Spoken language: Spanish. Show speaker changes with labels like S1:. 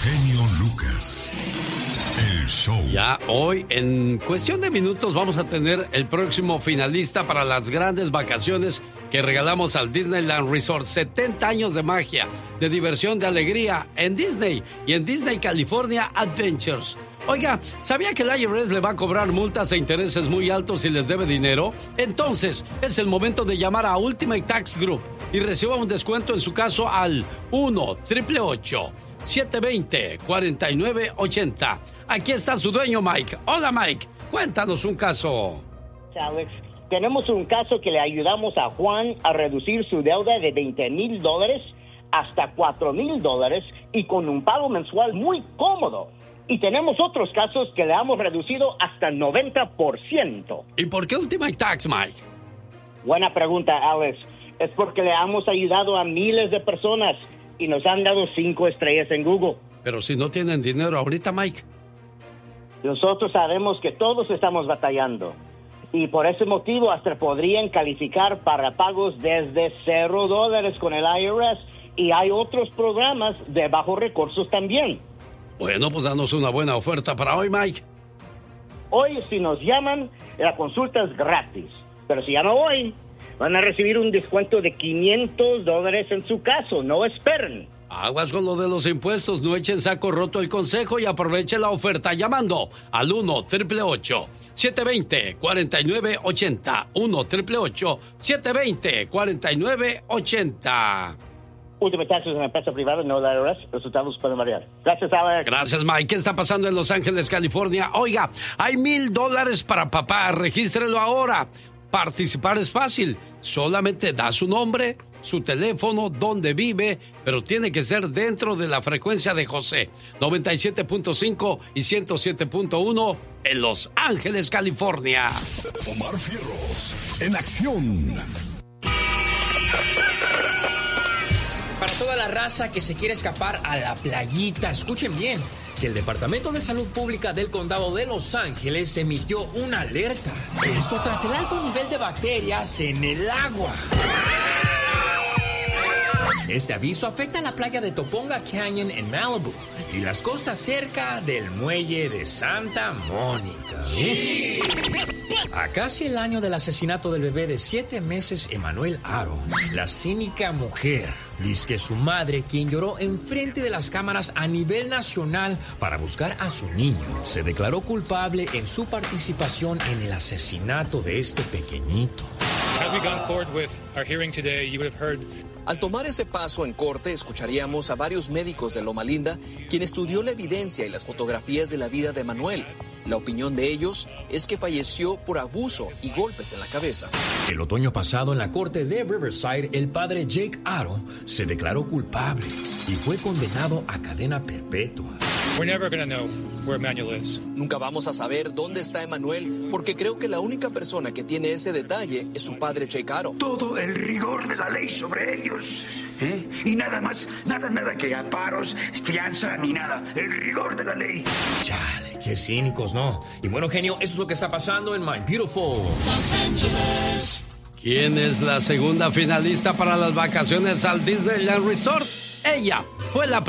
S1: genio Lucas. El show.
S2: Ya hoy, en cuestión de minutos, vamos a tener el próximo finalista para las grandes vacaciones que regalamos al Disneyland Resort. 70 años de magia, de diversión, de alegría en Disney y en Disney California Adventures. Oiga, ¿sabía que el IRS le va a cobrar multas e intereses muy altos si les debe dinero? Entonces, es el momento de llamar a Ultimate Tax Group y reciba un descuento en su caso al 1-888-720-4980. Aquí está su dueño, Mike. Hola, Mike. Cuéntanos un caso.
S3: Alex, tenemos un caso que le ayudamos a Juan a reducir su deuda de $20,000 hasta $4,000 y con un pago mensual muy cómodo. Y tenemos otros casos que le hemos reducido hasta 90%.
S2: ¿Y por qué Ultimate Tax, Mike?
S3: Buena pregunta, Alex. Es porque le hemos ayudado a miles de personas y nos han dado 5 estrellas en Google.
S2: Pero si no tienen dinero ahorita, Mike.
S3: Nosotros sabemos que todos estamos batallando. Y por ese motivo hasta podrían calificar para pagos desde $0 con el IRS. Y hay otros programas de bajos recursos también.
S2: Bueno, pues danos una buena oferta para hoy, Mike.
S3: Hoy, si nos llaman, la consulta es gratis. Pero si llaman hoy, van a recibir un descuento de $500 en su caso. No esperen.
S2: Aguas con lo de los impuestos. No echen saco roto el consejo y aprovechen la oferta llamando al 1-888-720-4980. 1-888-720-4980.
S3: Ultimate Tax es una empresa privada, no la IRS. Resultados pueden variar. Gracias, Alex.
S2: Gracias, Mike. ¿Qué está pasando en Los Ángeles, California? Oiga, hay $1,000 para papá. Regístrelo ahora. Participar es fácil. Solamente da su nombre, su teléfono, dónde vive, pero tiene que ser dentro de la frecuencia de José. 97.5 y 107.1 en Los Ángeles, California.
S1: Omar Fierros, en acción.
S4: Para toda la raza que se quiere escapar a la playita, escuchen bien, que el Departamento de Salud Pública del Condado de Los Ángeles emitió una alerta. Esto tras el alto nivel de bacterias en el agua. Este aviso afecta a la playa de Toponga Canyon en Malibu y las costas cerca del muelle de Santa Mónica. A casi el año del asesinato del bebé de 7 meses, Emanuel Aro, la cínica mujer dice que su madre, quien lloró enfrente de las cámaras a nivel nacional para buscar a su niño, se declaró culpable en su participación en el asesinato de este pequeñito.
S5: Al tomar ese paso en corte, escucharíamos a varios médicos de Loma Linda, quien estudió la evidencia y las fotografías de la vida de Manuel. La opinión de ellos es que falleció por abuso y golpes en la cabeza.
S4: El otoño pasado, en la corte de Riverside, el padre Jake Aro se declaró culpable y fue condenado a cadena perpetua.
S5: Nunca vamos a saber dónde está Emanuel, porque creo que la única persona que tiene ese detalle es su padre Jake Aro.
S6: Todo el rigor de la ley sobre ellos. Y nada más, nada que amparos, fianza ni nada. El rigor de la ley.
S4: Chale, qué cínicos, ¿no? Y bueno, genio, eso es lo que está pasando en My Beautiful Los
S2: Angeles. ¿Quién es la segunda finalista para las vacaciones al Disneyland Resort? Ella fue la